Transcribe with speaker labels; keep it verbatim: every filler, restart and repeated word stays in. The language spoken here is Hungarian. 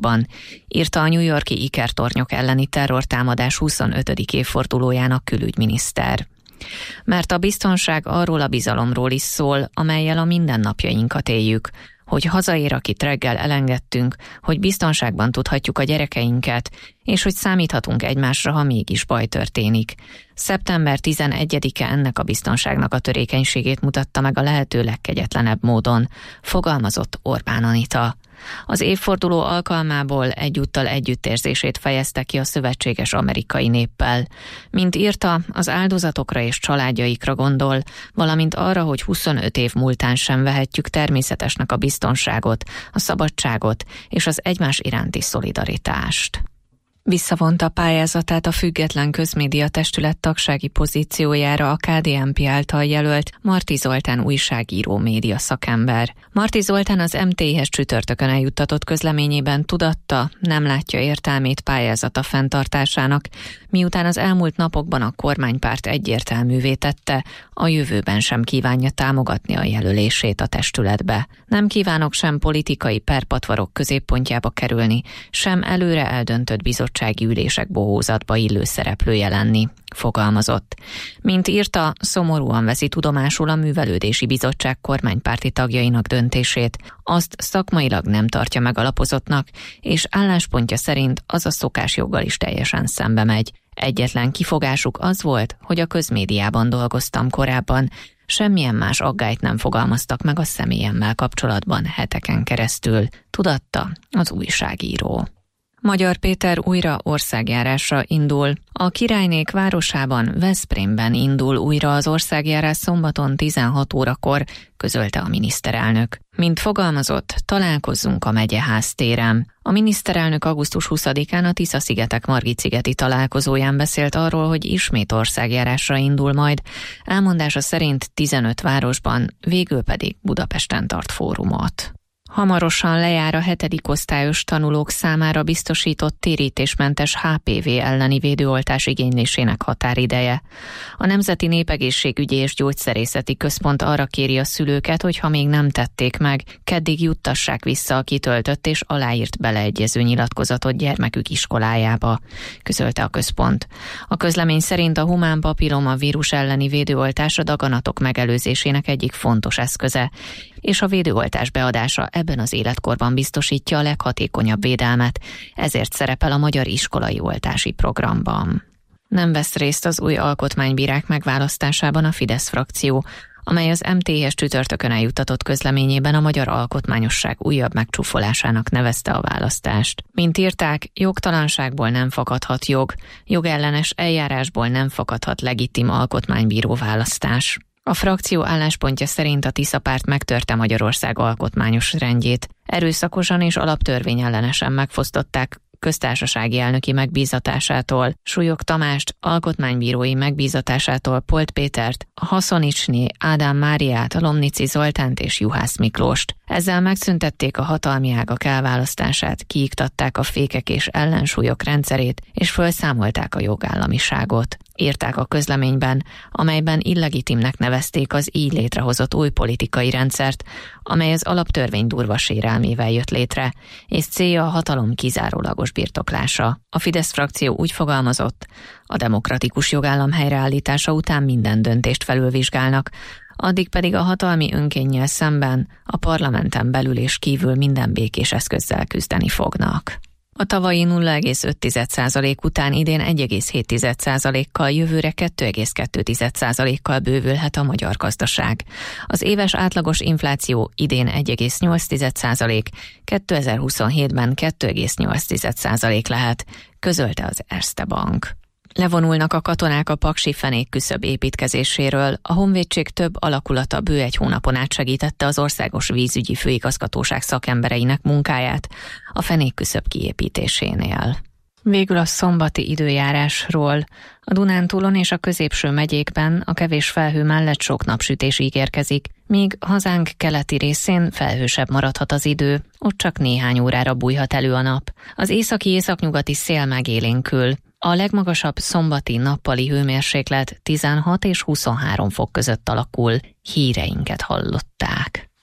Speaker 1: Yorkban, írta a New York-i ikertornyok elleni terrortámadás huszonötödik évfordulójának külügyminiszter. Mert a biztonság arról a bizalomról is szól, amellyel a mindennapjainkat éljük, hogy hazaér, akit reggel elengedtünk, hogy biztonságban tudhatjuk a gyerekeinket, és hogy számíthatunk egymásra, ha mégis baj történik. szeptember tizenegyedike ennek a biztonságnak a törékenységét mutatta meg a lehető legkegyetlenebb módon, fogalmazott Orbán Anita. Az évforduló alkalmából egyúttal együttérzését fejezte ki a szövetséges amerikai néppel. Mint írta, az áldozatokra és családjaikra gondol, valamint arra, hogy huszonöt év múltán sem vehetjük természetesnek a biztonságot, a szabadságot és az egymás iránti szolidaritást. Visszavonta pályázatát a Független Közmédia Testület tagsági pozíciójára a ká dé en pé által jelölt Marti Zoltán újságíró média szakember. Marti Zoltán az em té i-hez csütörtökön eljuttatott közleményében tudatta, nem látja értelmét pályázata fenntartásának, miután az elmúlt napokban a kormánypárt egyértelművé tette, a jövőben sem kívánja támogatni a jelölését a testületbe. Nem kívánok sem politikai perpatvarok középpontjába kerülni, sem előre eldöntött bizottsági ülések bohózatba illő szereplője lenni, fogalmazott. Mint írta, szomorúan veszi tudomásul a Művelődési Bizottság kormánypárti tagjainak döntését, azt szakmailag nem tartja megalapozottnak, és álláspontja szerint az a szokásjoggal is teljesen szembe megy. Egyetlen kifogásuk az volt, hogy a közmédiában dolgoztam korábban, semmilyen más aggályt nem fogalmaztak meg a személyemmel kapcsolatban heteken keresztül, tudatta az újságíró. Magyar Péter újra országjárásra indul. A királynék városában, Veszprémben indul újra az országjárás szombaton tizenhat órakor, közölte a miniszterelnök. Mint fogalmazott, találkozzunk a megyeház téren. A miniszterelnök augusztus huszadikán a Tisza-szigetek Margit-szigeti találkozóján beszélt arról, hogy ismét országjárásra indul majd, elmondása szerint tizenöt városban, végül pedig Budapesten tart fórumot. Hamarosan lejár a hetedik osztályos tanulók számára biztosított térítésmentes há pé vé elleni védőoltás igénylésének határideje. A Nemzeti Népegészségügyi és Gyógyszerészeti Központ arra kéri a szülőket, hogy ha még nem tették meg, keddig juttassák vissza a kitöltött és aláírt beleegyező nyilatkozatot gyermekük iskolájába, közölte a központ. A közlemény szerint a humán papilloma vírus elleni védőoltás a daganatok megelőzésének egyik fontos eszköze, és a védőoltás beadása ebben az életkorban biztosítja a leghatékonyabb védelmet, ezért szerepel a magyar iskolai oltási programban. Nem vesz részt az új alkotmánybírák megválasztásában a Fidesz frakció, amely az em té i-hez csütörtökön eljuttatott közleményében a magyar alkotmányosság újabb megcsúfolásának nevezte a választást. Mint írták, jogtalanságból nem fakadhat jog, jogellenes eljárásból nem fakadhat legitim alkotmánybíró választás. A frakció álláspontja szerint a Tisza párt megtörte Magyarország alkotmányos rendjét. Erőszakosan és alaptörvényellenesen megfosztották köztársasági elnöki megbízatásától, Súlyog Tamást, alkotmánybírói megbízatásától Polt Pétert, Haszonicsné Ádám Máriát, Lomnici Zoltánt és Juhász Miklóst. Ezzel megszüntették a hatalmi ágak elválasztását, kiiktatták a fékek és ellensúlyok rendszerét, és felszámolták a jogállamiságot. Írták a közleményben, amelyben illegitimnek nevezték az így létrehozott új politikai rendszert, amely az alaptörvény durva sérelmével jött létre, és célja a hatalom kizárólagos birtoklása. A Fidesz frakció úgy fogalmazott, a demokratikus jogállam helyreállítása után minden döntést felülvizsgálnak, addig pedig a hatalmi önkénnyel szemben a parlamenten belül és kívül minden békés eszközzel küzdeni fognak. A tavalyi nulla egész öt százalék után idén egy egész hét százalékkal, jövőre kettő egész kettő százalékkal bővülhet a magyar gazdaság. Az éves átlagos infláció idén egy egész nyolc százalék, kétezer-huszonhétben kettő egész nyolc százalék lehet, közölte az Erste Bank. Levonulnak a katonák a paksi fenékküszöb építkezéséről. A honvédség több alakulata bő egy hónapon át segítette az Országos Vízügyi Főigazgatóság szakembereinek munkáját a fenékküszöb kiépítésénél. Végül a szombati időjárásról. A Dunántúlon és a középső megyékben a kevés felhő mellett sok napsütés ígérkezik, míg hazánk keleti részén felhősebb maradhat az idő, ott csak néhány órára bújhat elő a nap. Az északi-északnyugati szél megélénkül. A legmagasabb szombati nappali hőmérséklet tizenhat és huszonhárom fok között alakul. Híreinket hallották.